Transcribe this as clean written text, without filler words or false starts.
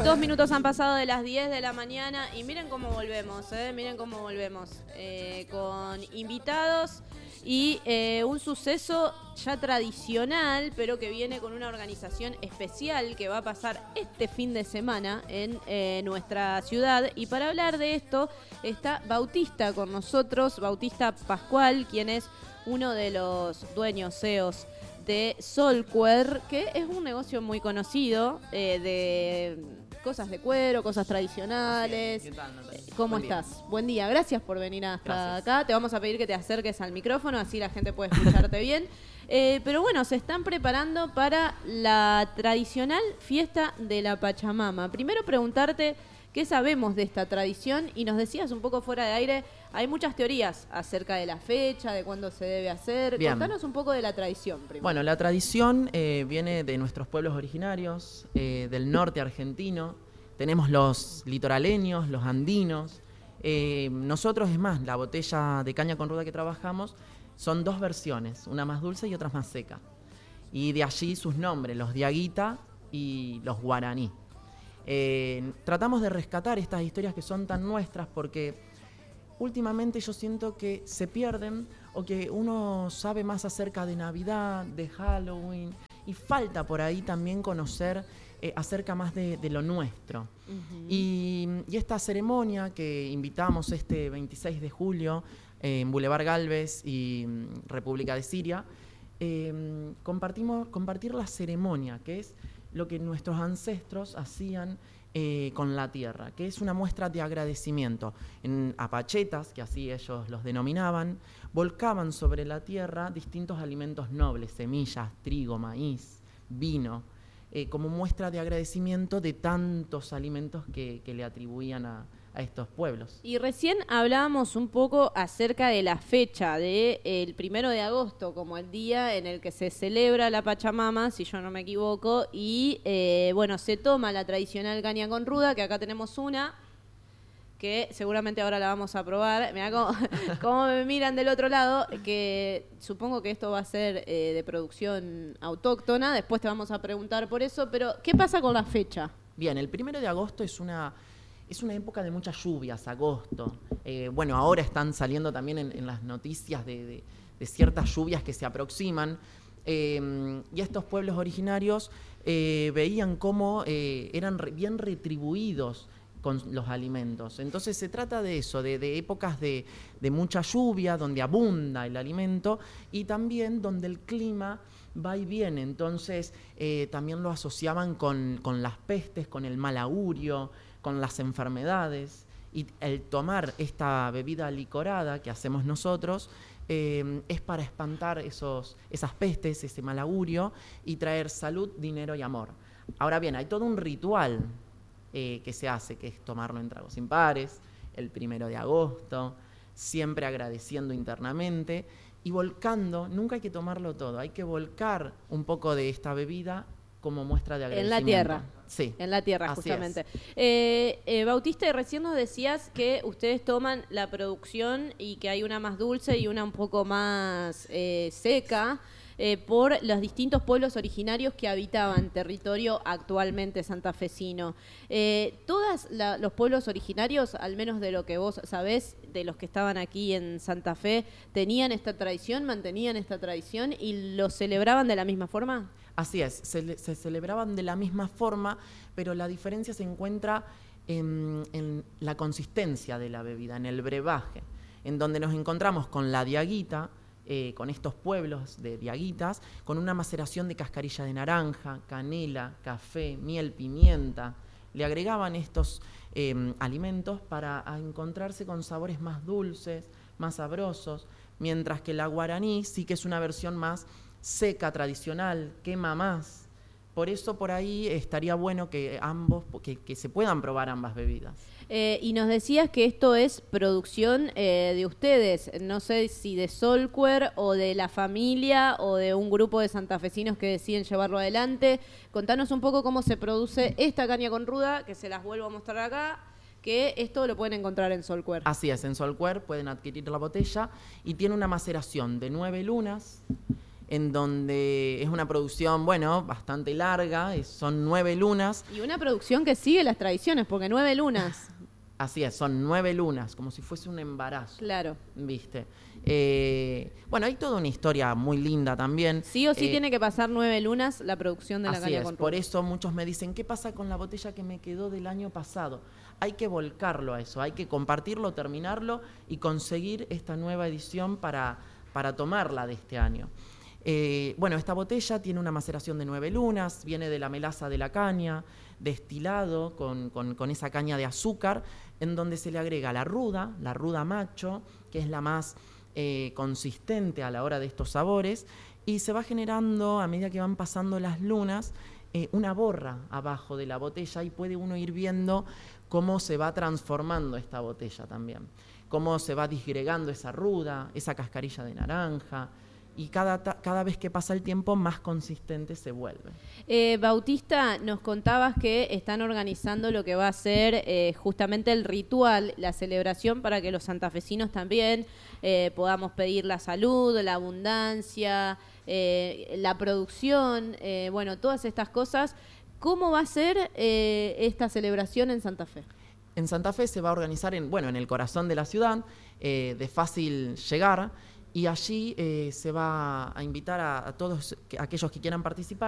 2 minutos han pasado de las 10 de la mañana y miren cómo volvemos, miren cómo volvemos. Con invitados y un suceso ya tradicional, pero que viene con una organización especial que va a pasar este fin de semana en nuestra ciudad. Y para hablar de esto está Bautista con nosotros, Bautista Pascual, quien es uno de los dueños CEOs de Solquer, que es un negocio muy conocido de cosas de cuero, cosas tradicionales. ¿Qué tal, Natalia? ¿Cómo estás? Buen día, gracias por venir hasta acá. Te vamos a pedir que te acerques al micrófono, así la gente puede escucharte bien. Pero bueno, se están preparando para la tradicional fiesta de la Pachamama. Primero preguntarte qué sabemos de esta tradición, y nos decías un poco fuera de aire, hay muchas teorías acerca de la fecha, de cuándo se debe hacer. Bien. Contanos un poco de la tradición primero. Bueno, la tradición viene de nuestros pueblos originarios, del norte argentino. Tenemos los litoraleños, los andinos. Nosotros, es más, la botella de caña con ruda que trabajamos son dos versiones, una más dulce y otra más seca. Y de allí sus nombres, los diaguita y los guaraní. Tratamos de rescatar estas historias que son tan nuestras porque últimamente yo siento que se pierden, o que uno sabe más acerca de Navidad, de Halloween, y falta por ahí también conocer acerca más de lo nuestro. Uh-huh. Y esta ceremonia que invitamos este 26 de julio en Boulevard Galvez y República de Siria, compartir la ceremonia, que es lo que nuestros ancestros hacían con la tierra, que es una muestra de agradecimiento. En apachetas, que así ellos los denominaban, volcaban sobre la tierra distintos alimentos nobles, semillas, trigo, maíz, vino, como muestra de agradecimiento de tantos alimentos que le atribuían a estos pueblos. Y recién hablábamos un poco acerca de la fecha del 1 de agosto, como el día en el que se celebra la Pachamama, si yo no me equivoco, y bueno, se toma la tradicional caña con ruda, que acá tenemos una, que seguramente ahora la vamos a probar. Mirá cómo me miran del otro lado, que supongo que esto va a ser de producción autóctona, después te vamos a preguntar por eso, pero ¿qué pasa con la fecha? Bien, el 1 de agosto es una época de muchas lluvias, agosto. Bueno, ahora están saliendo también en las noticias de ciertas lluvias que se aproximan. Y estos pueblos originarios veían cómo eran bien retribuidos con los alimentos. Entonces se trata de eso, de épocas de mucha lluvia, donde abunda el alimento y también donde el clima va y viene. Entonces también lo asociaban con las pestes, con el mal augurio, con las enfermedades, y el tomar esta bebida licorada que hacemos nosotros es para espantar esas pestes, ese mal augurio, y traer salud, dinero y amor. Ahora bien, hay todo un ritual que se hace, que es tomarlo en tragos impares, el 1 de agosto, siempre agradeciendo internamente y volcando. Nunca hay que tomarlo todo, hay que volcar un poco de esta bebida como muestra de agradecimiento. En la tierra. Sí. En la tierra, Así justamente. Bautista, recién nos decías que ustedes toman la producción y que hay una más dulce y una un poco más seca por los distintos pueblos originarios que habitaban territorio actualmente santafesino. Todos los pueblos originarios, al menos de lo que vos sabés, de los que estaban aquí en Santa Fe, ¿tenían esta tradición, mantenían esta tradición y lo celebraban de la misma forma? Así es, se celebraban de la misma forma, pero la diferencia se encuentra en la consistencia de la bebida, en el brebaje, en donde nos encontramos con la diaguita, con estos pueblos de diaguitas, con una maceración de cascarilla de naranja, canela, café, miel, pimienta. Le agregaban estos alimentos para encontrarse con sabores más dulces, más sabrosos, mientras que la guaraní sí que es una versión más seca, tradicional, quema más. Por eso por ahí estaría bueno que que se puedan probar ambas bebidas. Y nos decías que esto es producción de ustedes, no sé si de Solquer o de la familia o de un grupo de santafesinos que deciden llevarlo adelante. Contanos un poco cómo se produce esta caña con ruda, que se las vuelvo a mostrar acá, que esto lo pueden encontrar en Solquer. Así es, en Solquer pueden adquirir la botella y tiene una maceración de 9 lunas en donde es una producción, bueno, bastante larga, son 9 lunas. Y una producción que sigue las tradiciones, porque 9 lunas. Así es, son 9 lunas, como si fuese un embarazo. Claro. ¿Viste? Bueno, hay toda una historia muy linda también. Sí o sí tiene que pasar 9 lunas la producción de la caña con rum. Por eso muchos me dicen, ¿qué pasa con la botella que me quedó del año pasado? Hay que volcarlo a eso, hay que compartirlo, terminarlo y conseguir esta nueva edición para tomarla de este año. Bueno, esta botella tiene una maceración de 9 lunas, viene de la melaza de la caña, destilado con esa caña de azúcar, en donde se le agrega la ruda macho, que es la más consistente a la hora de estos sabores, y se va generando, a medida que van pasando las lunas, una borra abajo de la botella, y puede uno ir viendo cómo se va transformando esta botella también, cómo se va disgregando esa ruda, esa cascarilla de naranja, y cada vez que pasa el tiempo más consistente se vuelve. Bautista, nos contabas que están organizando lo que va a ser justamente el ritual, la celebración, para que los santafesinos también podamos pedir la salud, la abundancia, la producción, bueno, todas estas cosas. ¿Cómo va a ser esta celebración en Santa Fe? En Santa Fe se va a organizar en el corazón de la ciudad, de fácil llegar, y allí se va a invitar a todos aquellos que quieran participar